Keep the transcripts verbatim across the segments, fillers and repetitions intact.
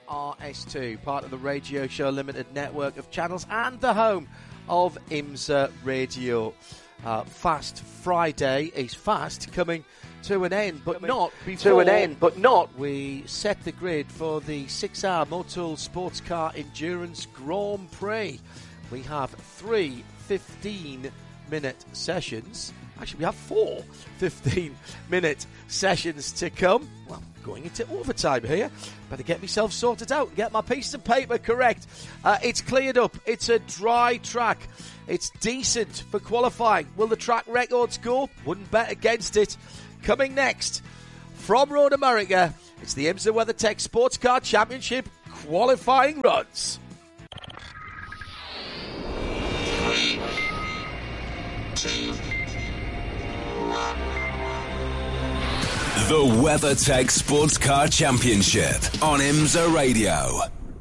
R S two, part of the Radio Show Limited network of channels and the home of IMSA Radio. Uh, Fast Friday is fast coming to an end, but not before to an end, but not. We set the grid for the six-hour Motul Sports Car Endurance Grand Prix. We have three fifteen-minute sessions. Actually, we have four fifteen-minute sessions to come. Well, going into overtime here. Better get myself sorted out and get my piece of paper correct. Uh, it's cleared up. It's a dry track. It's decent for qualifying. Will the track records go? Wouldn't bet against it. Coming next, from Road America, it's the IMSA WeatherTech Sports Car Championship qualifying runs. The WeatherTech Sports Car Championship on IMSA Radio.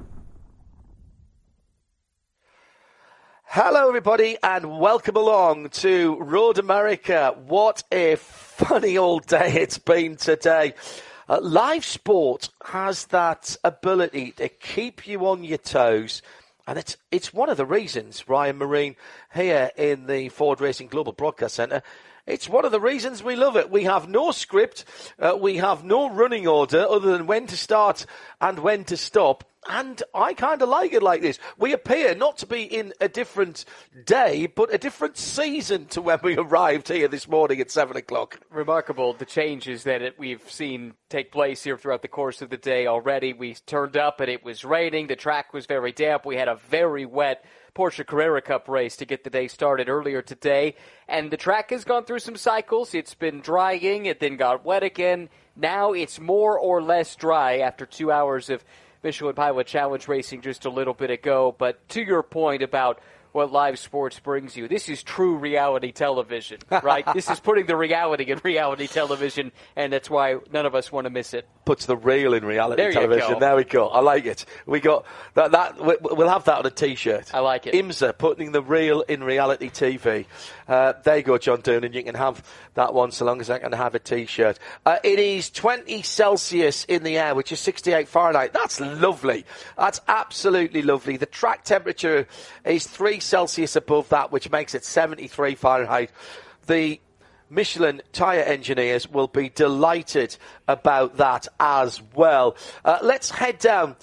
Hello, everybody, and welcome along to Road America. What a funny old day it's been today. Uh, live sport has that ability to keep you on your toes, and it's it's one of the reasons, Ryan Marine, here in the Ford Racing Global Broadcast Centre, it's one of the reasons we love it. We have no script, uh, we have no running order other than when to start and when to stop. And I kind of like it like this. We appear not to be in a different day, but a different season to when we arrived here this morning at seven o'clock. Remarkable, the changes that it, we've seen take place here throughout the course of the day already. We turned up and it was raining. The track was very damp. We had a very wet Porsche Carrera Cup race to get the day started earlier today. And the track has gone through some cycles. It's been drying. It then got wet again. Now it's more or less dry after two hours of Michelin Pilot Challenge racing just a little bit ago. But to your point about what live sports brings you, this is true reality television, right? This is putting the reality in reality television, and that's why none of us want to miss it. Puts the real in reality there television. You go. There we go. I like it. We got that. That we'll have that on a T-shirt. I like it. IMSA putting the real in reality T V. Uh, there you go, John Doonan. You can have that one so long as I can have a T-shirt. Uh, it is twenty Celsius in the air, which is sixty-eight Fahrenheit. That's lovely. That's absolutely lovely. The track temperature is three Celsius above that, which makes it seventy-three Fahrenheit. The Michelin tyre engineers will be delighted about that as well. Uh, let's head down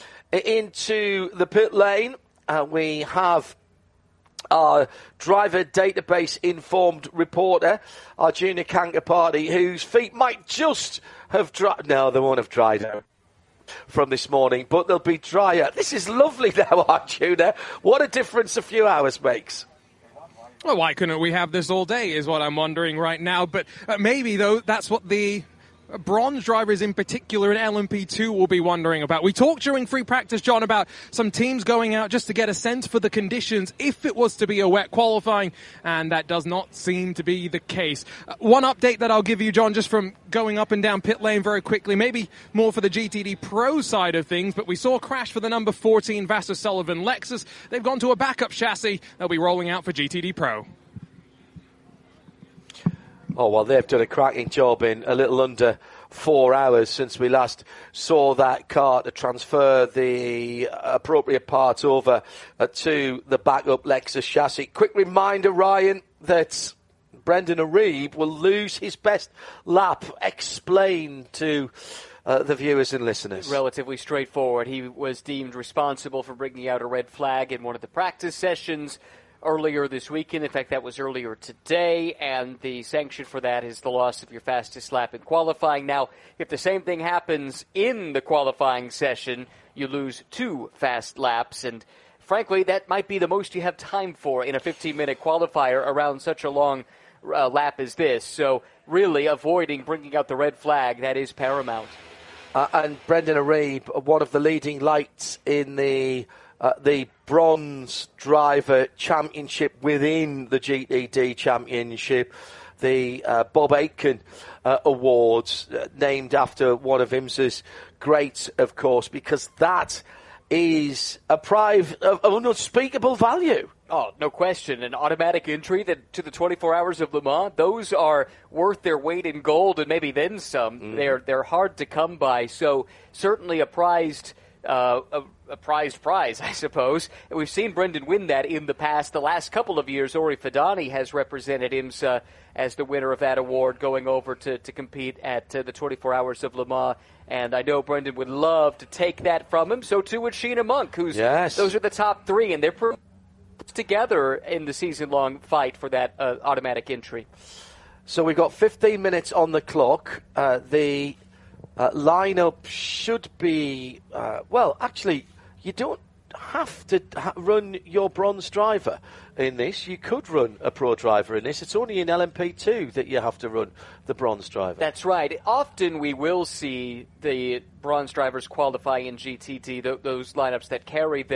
into the pit lane. Uh, we have our driver database informed reporter, our junior counterparty, whose feet might just have dried. No, they won't have dried out from this morning, but they'll be drier. This is lovely now, Arjuna. What a difference a few hours makes. Well, why couldn't we have this all day is what I'm wondering right now. But uh, maybe, though, that's what the bronze drivers in particular in L M P two will be wondering about. We talked during free practice, John, about some teams going out just to get a sense for the conditions if it was to be a wet qualifying, and that does not seem to be the case. Uh, one update that I'll give you, John, just from going up and down pit lane very quickly, maybe more for the G T D Pro side of things, but we saw a crash for the number fourteen Vassar Sullivan Lexus. They've gone to a backup chassis. They'll be rolling out for G T D Pro. Oh, well, they've done a cracking job in a little under four hours since we last saw that car to transfer the appropriate parts over uh, to the backup Lexus chassis. Quick reminder, Ryan, that Brendan Arieb will lose his best lap. Explain to uh, the viewers and listeners. Relatively straightforward. He was deemed responsible for bringing out a red flag in one of the practice sessions earlier this weekend. In fact, that was earlier today, and the sanction for that is the loss of your fastest lap in qualifying. Now, if the same thing happens in the qualifying session, you lose two fast laps, and frankly, that might be the most you have time for in a fifteen-minute qualifier around such a long uh, lap as this. So really avoiding bringing out the red flag, that is paramount. Uh, and Brendan Arieb, one of the leading lights in the Uh, the Bronze Driver Championship within the G T D Championship, the uh, Bob Aitken uh, Awards, uh, named after one of IMSA's greats, of course, because that is a prize of, of unspeakable value. Oh, no question. An automatic entry that, to the twenty-four Hours of Le Mans, those are worth their weight in gold and maybe then some. Mm. They're, they're hard to come by, so certainly a prized uh, a, a prized prize, I suppose. And we've seen Brendan win that in the past. The last couple of years, Ori Fadani has represented IMSA as the winner of that award, going over to, to compete at uh, the twenty-four Hours of Le Mans. And I know Brendan would love to take that from him. So too would Sheena Monk, who's yes. those are the top three, and they're pretty together in the season-long fight for that uh, automatic entry. So we've got fifteen minutes on the clock. Uh, the uh, lineup should be, uh, well, actually, you don't have to ha- run your bronze driver in this. You could run a pro driver in this. It's only in L M P two that you have to run the bronze driver. That's right. Often we will see the bronze drivers qualify in G T D, th- those lineups that carry them.